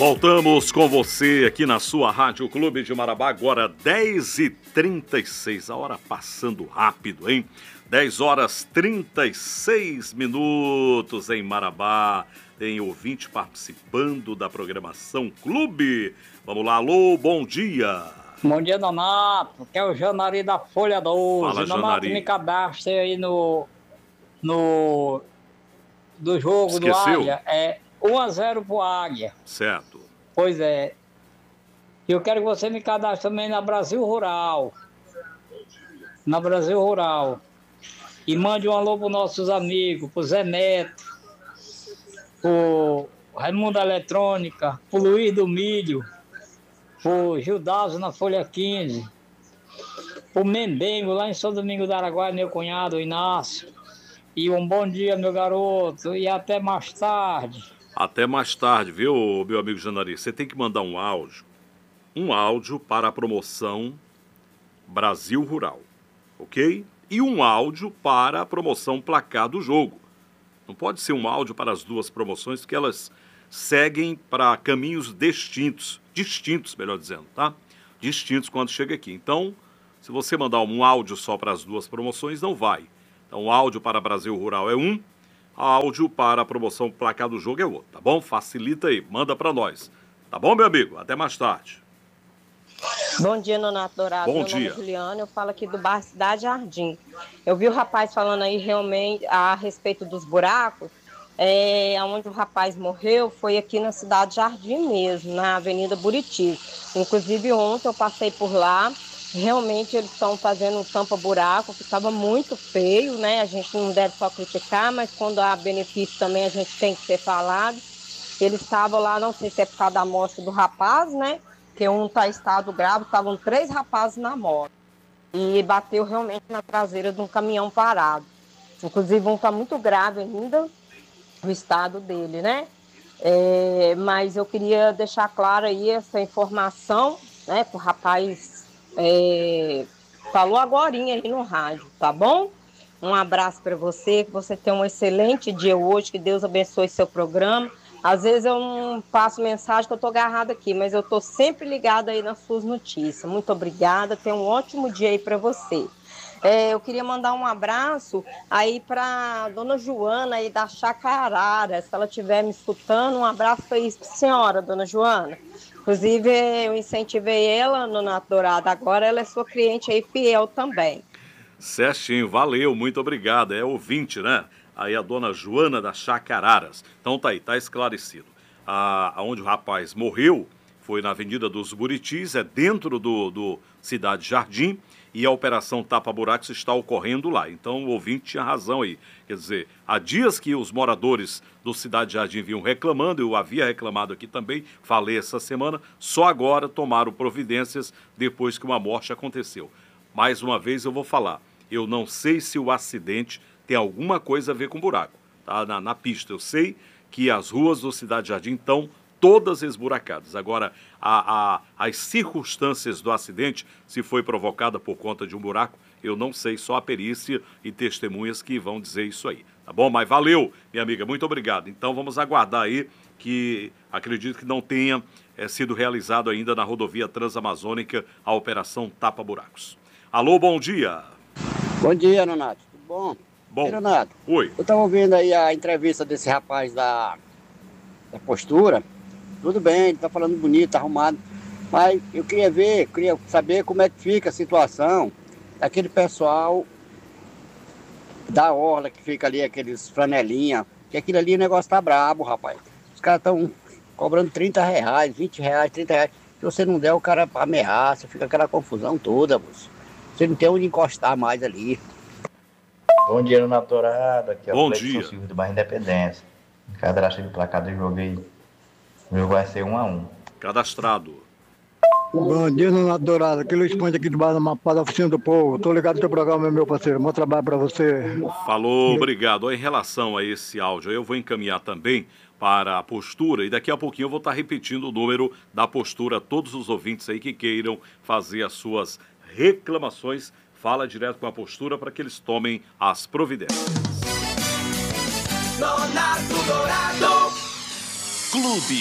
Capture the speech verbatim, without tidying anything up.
Voltamos com você aqui na sua Rádio Clube de Marabá, agora dez e trinta e seis, a hora passando rápido, hein? dez horas e trinta e seis minutos em Marabá, tem ouvinte participando da programação Clube. Vamos lá, alô, bom dia. Bom dia, Nonato, que é o Janari da Folha doze. Fala, Nonato, Janari. me cadastre aí no, no do jogo do Esqueceu? Águia, é um a zero pro Águia. Certo. Pois é. Eu quero que você me cadastre também na Brasil Rural. Na Brasil Rural. E mande um alô para nossos amigos, pro Zé Neto, pro Raimundo Eletrônica, pro Luiz do Milho, pro Gildazo na Folha quinze, pro Membengo lá em São Domingo do Araguaia, meu cunhado, o Inácio. E um bom dia, meu garoto, e até mais tarde. Até mais tarde, viu, meu amigo Janari? Você tem que mandar um áudio, um áudio para a promoção Brasil Rural, ok? E um áudio para a promoção Placar do Jogo. Não pode ser um áudio para as duas promoções, porque elas seguem para caminhos distintos, distintos, melhor dizendo, tá? Distintos quando chega aqui. Então, se você mandar um áudio só para as duas promoções, não vai. Então, o áudio para Brasil Rural é um, áudio para a promoção Placar do Jogo é outro, tá bom? Facilita aí, manda para nós. Tá bom, meu amigo? Até mais tarde. Bom dia, Nonato Dourado. Bom Meu dia. nome é Juliana, eu falo aqui do bairro Cidade Jardim. Eu vi o rapaz falando aí realmente a respeito dos buracos. É, onde o rapaz morreu foi aqui na Cidade Jardim mesmo, na Avenida Buriti. Inclusive ontem eu passei por lá. Realmente eles estão fazendo um tampa-buraco, que estava muito feio, né? A gente não deve só criticar, mas quando há benefício também a gente tem que ser falado. Eles estavam lá, não sei se é por causa da morte do rapaz, né? Porque um está em estado grave, estavam três rapazes na moto. E bateu realmente na traseira de um caminhão parado. Inclusive um está muito grave ainda, o estado dele, né? É, mas eu queria deixar claro aí essa informação, né? Que o rapaz... É, falou agorinha aí no rádio, tá bom? Um abraço para você, que você tenha um excelente dia hoje, que Deus abençoe seu programa. Às vezes eu não passo mensagem que eu tô agarrada aqui, mas eu tô sempre ligada aí nas suas notícias. Muito obrigada, tenha um ótimo dia aí para você. É, eu queria mandar um abraço aí para dona Joana aí da Chacarara, se ela estiver me escutando, um abraço para a senhora, dona Joana. Inclusive, eu incentivei ela no Nato Dourado, agora ela é sua cliente aí fiel também. Certinho, valeu, muito obrigado. É ouvinte, né? Aí a dona Joana da Chacararas. Então tá aí, tá esclarecido. A, aonde o rapaz morreu foi na Avenida dos Buritis, é dentro do, do Cidade Jardim, e a operação tapa-buracos está ocorrendo lá. Então o ouvinte tinha razão aí. Quer dizer, há dias que os moradores do Cidade Jardim vinham reclamando, eu havia reclamado aqui também, falei essa semana, só agora tomaram providências depois que uma morte aconteceu. Mais uma vez eu vou falar, eu não sei se o acidente tem alguma coisa a ver com buraco, tá? Na, na pista. Eu sei que as ruas do Cidade Jardim estão todas esburacadas. Agora, a, a, as circunstâncias do acidente, se foi provocada por conta de um buraco, eu não sei, só a perícia e testemunhas que vão dizer isso aí. Tá bom? Mas valeu, minha amiga, muito obrigado. Então vamos aguardar aí, que acredito que não tenha é, sido realizado ainda na rodovia Transamazônica a operação Tapa Buracos. Alô, bom dia. Bom dia, Nonato. Tudo bom? Bom. Ei, Nonato. Oi. Eu estava ouvindo aí a entrevista desse rapaz da, da postura. Tudo bem, ele está falando bonito, arrumado. Mas eu queria ver, queria saber como é que fica a situação daquele pessoal da orla que fica ali, aqueles flanelinha. Que aquilo ali o negócio tá brabo, rapaz. Os caras estão cobrando trinta reais, vinte reais, trinta reais. Se você não der, o cara ameaça, fica aquela confusão toda, moço. Você não tem onde encostar mais ali. Bom dia, Nonato Dourado. Aqui é Bom o Cleiton dia. Silva do bairro Independência. Cadastro de placar do jogo aí. O jogo vai ser um a um. Cadastrado. Bom dia, Nonato Dourado. Aqui é Luiz Ponte aqui de Barra da Mapa, da Oficina do Povo. Tô ligado no teu programa, meu parceiro. Bom trabalho pra você. Falou, obrigado. Em relação a esse áudio, eu vou encaminhar também para a postura e daqui a pouquinho eu vou estar repetindo o número da postura a todos os ouvintes aí que queiram fazer as suas reclamações. Fala direto com a postura para que eles tomem as providências. Nonato Dourado. Clube